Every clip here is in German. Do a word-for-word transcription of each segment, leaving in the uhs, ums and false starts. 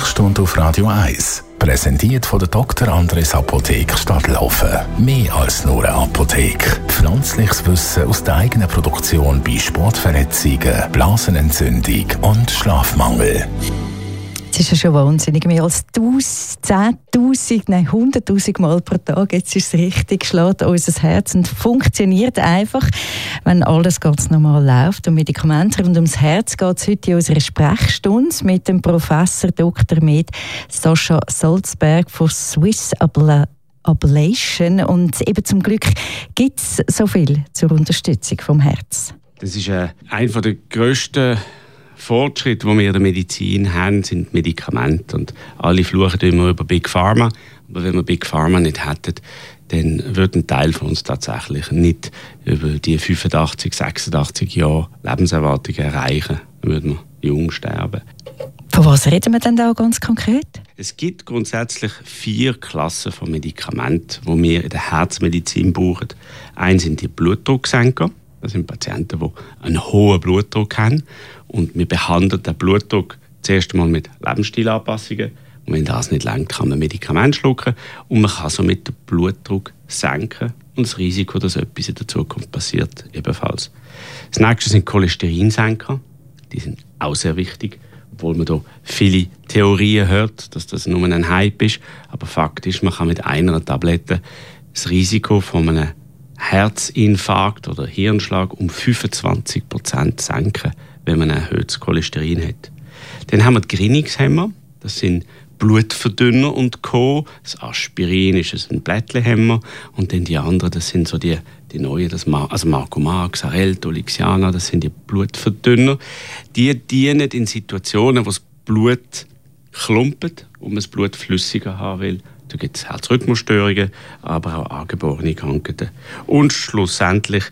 Sprechstunde auf Radio eins. Präsentiert von der Doktor Andres Apotheke Stadtlaufen. Mehr als nur eine Apotheke. Pflanzliches Wissen aus der eigenen Produktion bei Sportverletzungen, Blasenentzündung und Schlafmangel. Es ist ja schon wahnsinnig. Mehr als zehntausend, nein, hunderttausend Mal pro Tag. Jetzt ist es richtig, schlägt unser Herz und funktioniert einfach, wenn alles ganz normal läuft. Um Medikamente rund ums Herz geht es heute in unserer Sprechstunde mit dem Professor Doktor Med Sascha Salzberg von Swiss Abla Ablation. Und eben zum Glück gibt es so viel zur Unterstützung vom Herz. Das ist äh, einer der grössten Fortschritte, die wir in der Medizin haben, sind Medikamente. Und alle fluchen immer über Big Pharma. Aber wenn wir Big Pharma nicht hätten, dann würde ein Teil von uns tatsächlich nicht über die fünfundachtzig, sechsundachtzig Jahre Lebenserwartung erreichen. Dann würden wir jung sterben. Von was reden wir denn da ganz konkret? Es gibt grundsätzlich vier Klassen von Medikamenten, die wir in der Herzmedizin brauchen. Eins sind die Blutdrucksenker. Das sind Patienten, die einen hohen Blutdruck haben. Und wir behandeln den Blutdruck zuerst einmal mit Lebensstilanpassungen. Und wenn das nicht reicht, kann man Medikamente schlucken. Und man kann somit den Blutdruck senken. Und das Risiko, dass etwas in der Zukunft passiert, ebenfalls. Das nächste sind Cholesterinsenker. Die sind auch sehr wichtig. Obwohl man da viele Theorien hört, dass das nur ein Hype ist. Aber Fakt ist, man kann mit einer Tablette das Risiko von einem Herzinfarkt oder Hirnschlag um fünfundzwanzig Prozent senken, wenn man ein erhöhtes Cholesterin hat. Dann haben wir die Gerinnungshemmer. Das sind Blutverdünner und Co. Das Aspirin ist ein Blättchenhemmer. Und dann die anderen, das sind so die, die neuen, das Mar- also Marcomar, Xarelto, Lixiana, das sind die Blutverdünner. Die dienen in Situationen, wo das Blut klumpert und man das Blut flüssiger haben will. Da gibt es Herzrhythmusstörungen, aber auch angeborene Krankheiten. Und schlussendlich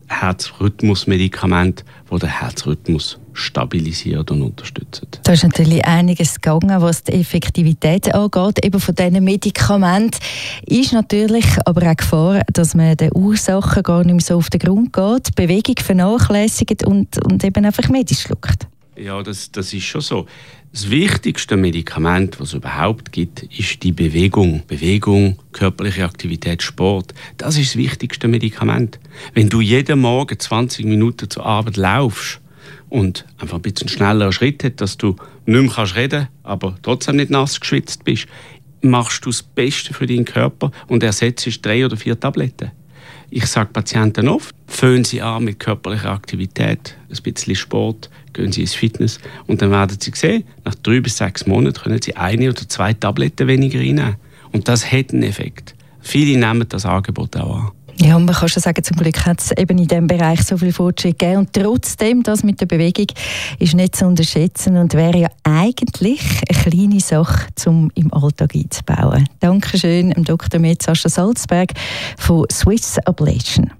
Herzrhythmusmedikamente, die den Herzrhythmus stabilisiert und unterstützt. Da ist natürlich einiges gegangen, was die Effektivität angeht. Eben von diesen Medikamenten ist natürlich aber auch Gefahr, dass man den Ursachen gar nicht mehr so auf den Grund geht, Bewegung vernachlässigt und, und eben einfach Medis schluckt. Ja, das, das ist schon so. Das wichtigste Medikament, das es überhaupt gibt, ist die Bewegung. Bewegung, körperliche Aktivität, Sport. Das ist das wichtigste Medikament. Wenn du jeden Morgen zwanzig Minuten zur Arbeit laufst und einfach ein bisschen schneller Schritt hast, dass du nicht mehr kannst reden, aber trotzdem nicht nass geschwitzt bist, machst du das Beste für deinen Körper und ersetzt drei oder vier Tabletten. Ich sage Patienten oft, fangen Sie an mit körperlicher Aktivität, ein bisschen Sport, gehen Sie ins Fitness und dann werden Sie sehen, nach drei bis sechs Monaten können Sie eine oder zwei Tabletten weniger einnehmen. Und das hat einen Effekt. Viele nehmen das Angebot auch an. Ja, und man kann schon sagen, zum Glück hat es eben in diesem Bereich so viel Fortschritt gegeben. Und trotzdem, das mit der Bewegung ist nicht zu unterschätzen und wäre ja eigentlich eine kleine Sache, um im Alltag einzubauen. Dankeschön, Doktor Med Sascha Salzberg von Swiss Ablation.